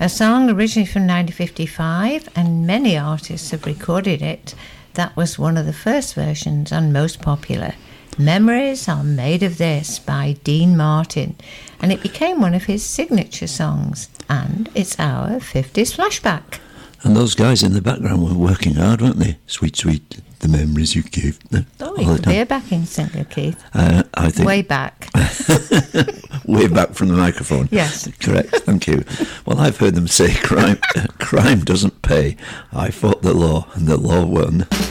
A song originally from 1955, and many artists have recorded it. That was one of the first versions and most popular. Memories Are Made of This by Dean Martin, and it became one of his signature songs, and it's our 50s flashback. And those guys in the background were working hard, weren't they? Sweet, sweet, the memories you gave. Oh, he could be a backing singer, Keith. I think way back. Way back from the microphone. Yes. Correct, thank you. Well, I've heard them say crime doesn't pay. I fought the law and the law won.